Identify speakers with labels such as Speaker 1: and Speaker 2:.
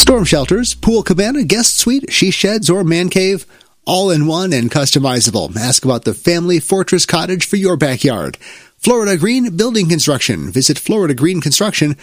Speaker 1: Storm shelters, pool cabana, guest suite, she sheds, or man cave, all in one and customizable. Ask about the Family Fortress Cottage for your backyard. Florida Green Building Construction. Visit Florida Green Construction